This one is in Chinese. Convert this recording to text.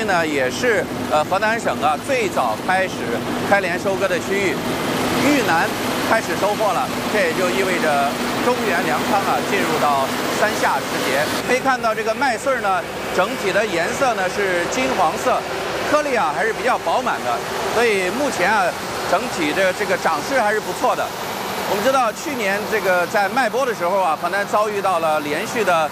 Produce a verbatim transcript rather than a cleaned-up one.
呢，也是呃河南省啊最早开始开镰收割的区域。豫南开始收获了，这也就意味着中原粮仓啊进入到三夏时节。可以看到这个麦穗呢，整体的颜色呢是金黄色，颗粒啊还是比较饱满的，所以目前啊整体的这个长势还是不错的。我们知道去年这个在麦播的时候啊，河南遭遇到了连续的